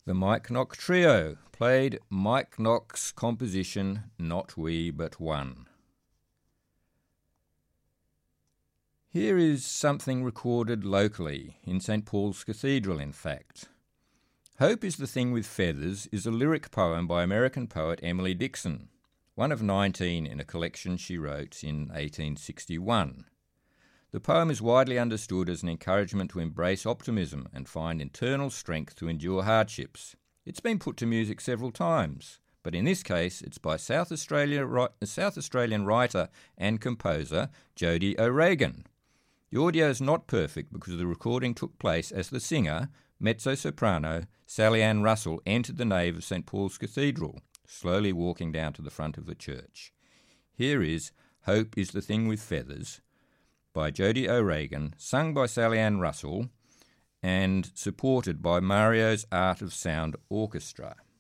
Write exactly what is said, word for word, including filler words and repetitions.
The Mike Nock Trio played Mike Nock's composition Not We But One. Here is something recorded locally, in St Paul's Cathedral in fact. Hope is the Thing with Feathers is a lyric poem by American poet Emily Dixon, one of nineteen in a collection she wrote in eighteen sixty-one. The poem is widely understood as an encouragement to embrace optimism and find internal strength to endure hardships. It's been put to music several times, but in this case it's by South Australia, South Australian writer and composer Jody O'Regan. The audio is not perfect because the recording took place as the singer, mezzo-soprano Sally Ann Russell, entered the nave of St Paul's Cathedral, slowly walking down to the front of the church. Here is Hope is the Thing with Feathers by Jody O'Regan, sung by Sally Ann Russell and supported by Mario's Art of Sound Orchestra.